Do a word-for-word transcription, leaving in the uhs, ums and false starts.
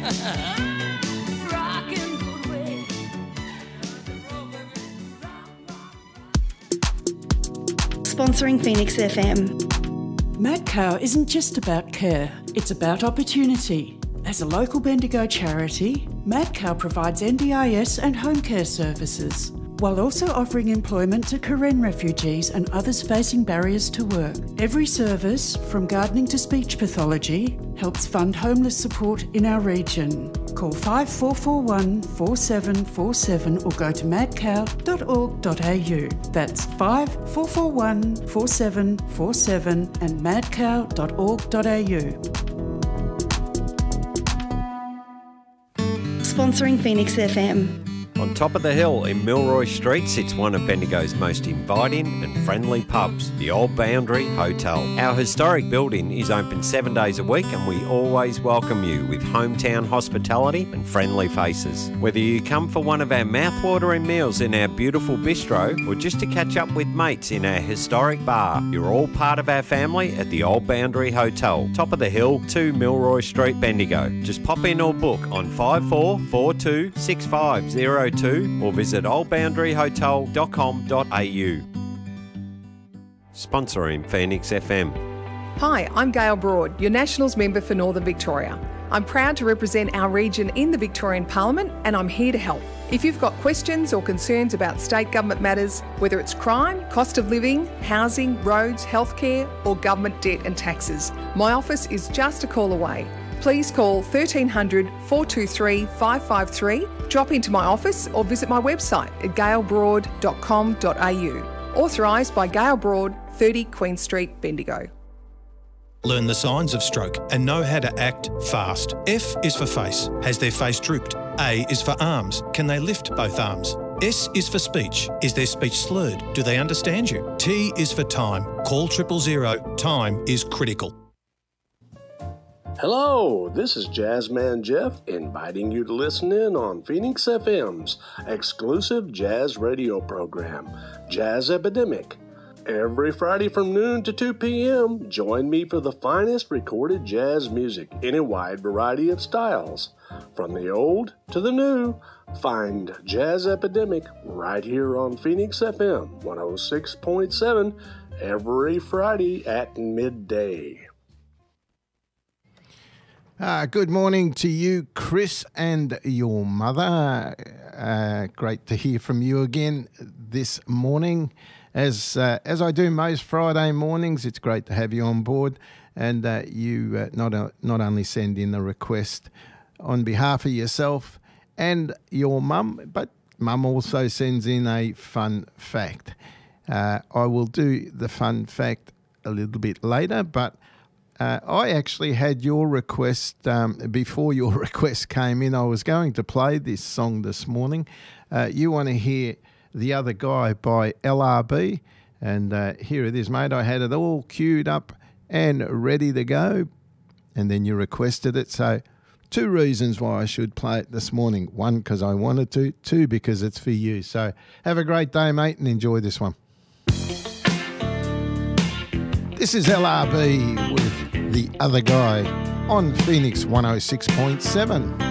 Rockin' good way. Sponsoring Phoenix F M. Mad Cow isn't just about care, it's about opportunity. As a local Bendigo charity, Mad Cow provides N D I S and home care services, while also offering employment to Karen refugees and others facing barriers to work. Every service, from gardening to speech pathology, helps fund homeless support in our region. Call five four four one, four seven four seven or go to mad cow dot org dot a u. That's five four four one, four seven four seven and mad cow dot org dot a u. Sponsoring Phoenix F M. On top of the hill in Milroy Street sits one of Bendigo's most inviting and friendly pubs, the Old Boundary Hotel. Our historic building is open seven days a week and we always welcome you with hometown hospitality and friendly faces. Whether you come for one of our mouthwatering meals in our beautiful bistro or just to catch up with mates in our historic bar, you're all part of our family at the Old Boundary Hotel, top of the hill, two Milroy Street, Bendigo. Just pop in or book on five four four two, six five zero two or visit old boundary hotel dot com dot a u. Sponsoring Phoenix F M. Hi, I'm Gail Broad, your Nationals member for Northern Victoria. I'm proud to represent our region in the Victorian Parliament and I'm here to help. If you've got questions or concerns about state government matters, whether it's crime, cost of living, housing, roads, healthcare or government debt and taxes, my office is just a call away. Please call thirteen hundred, four two three, five five three, drop into my office or visit my website at gail broad dot com dot a u. Authorised by Gail Broad, thirty Queen Street, Bendigo. Learn the signs of stroke and know how to act fast. F is for face. Has their face drooped? A is for arms. Can they lift both arms? S is for speech. Is their speech slurred? Do they understand you? T is for time. Call triple zero. Time is critical. Hello, this is Jazzman Jeff inviting you to listen in on Phoenix F M's exclusive jazz radio program, Jazz Epidemic. Every Friday from noon to two p.m., join me for the finest recorded jazz music in a wide variety of styles. From the old to the new, find Jazz Epidemic right here on Phoenix F M one oh six point seven every Friday at midday. Uh, good morning to you, Chris, and your mother. Uh, great to hear from you again this morning. As uh, as I do most Friday mornings, it's great to have you on board, and uh, you uh, not uh, not only send in the request on behalf of yourself and your mum, but mum also sends in a fun fact. Uh, I will do the fun fact a little bit later, but Uh, I actually had your request um, before your request came in. I was going to play this song this morning. Uh, you want to hear The Other Guy by L R B, and uh, here it is, mate. I had it all queued up and ready to go, and then you requested it. So two reasons why I should play it this morning. One, because I wanted to. Two, because it's for you. So have a great day, mate, and enjoy this one. This is L R B with The Other Guy on Phoenix one oh six point seven.